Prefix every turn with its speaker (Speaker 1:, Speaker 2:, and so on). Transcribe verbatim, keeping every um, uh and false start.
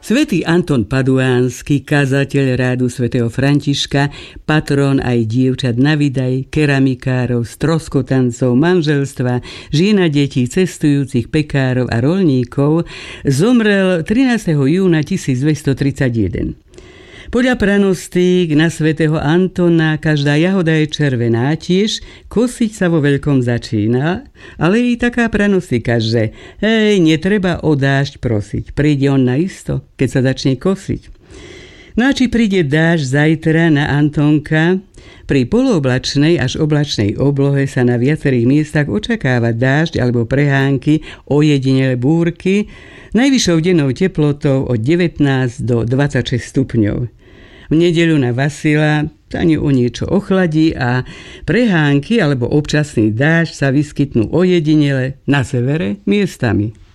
Speaker 1: Svätý Anton Paduánsky, kazateľ rádu svätého Františka, patrón aj dievčat na vydaj, keramikárov, stroskotancov, manželstva, žien a detí, cestujúcich, pekárov a roľníkov, zomrel trinásteho júna tisícdvestotridsaťjeden. Podľa pranostík na svätého Antona každá jahoda je červená, tiež kosiť sa vo veľkom začína, ale i taká pranostika, že hej, netreba o dážď prosiť, príde on naisto, keď sa začne kosiť. No a či príde dážď zajtra na Antonka? Pri polooblačnej až oblačnej oblohe sa na viacerých miestach očakáva dážď alebo prehánky, ojedinele búrky, najvyššou dennou teplotou od devätnásť do dvadsaťšesť stupňov. V nedeľu na Vasila sa o niečo ochladí a prehánky alebo občasný dážď sa vyskytnú ojedinele na severe miestami.